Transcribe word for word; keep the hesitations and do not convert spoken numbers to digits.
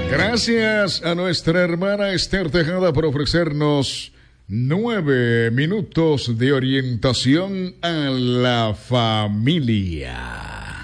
Gracias a nuestra hermana Esther Tejada por ofrecernos nueve minutos de orientación a la familia.